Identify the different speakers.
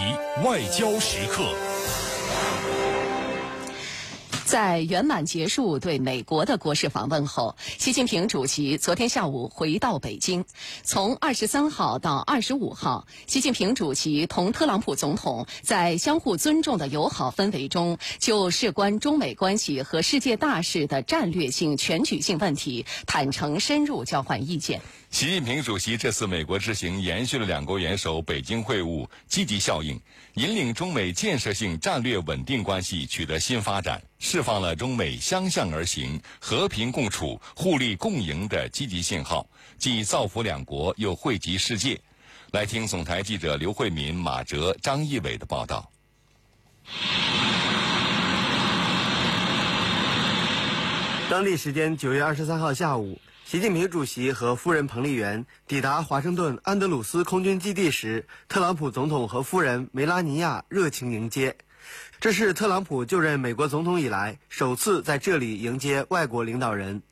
Speaker 1: 外交时刻。
Speaker 2: 在圆满结束对美国的国事访问后，习近平主席昨天下午回到北京。从23号到25号，习近平主席同特朗普总统在相互尊重的友好氛围中，就事关中美关系和世界大事的战略性、全局性问题，坦诚深入交换意见。
Speaker 1: 习近平主席这次美国之行延续了两国元首北京会晤积极效应，引领中美建设性战略稳定关系取得新发展，释放了中美相向而行、和平共处、互利共赢的积极信号，既造福两国，又惠及世界。来听总台记者刘慧敏、马哲、张义伟的报道。
Speaker 3: 当地时间9月23号下午，习近平主席和夫人彭丽媛抵达华盛顿安德鲁斯空军基地时，特朗普总统和夫人梅拉尼亚热情迎接。这是特朗普就任美国总统以来首次在这里迎接外国领导人。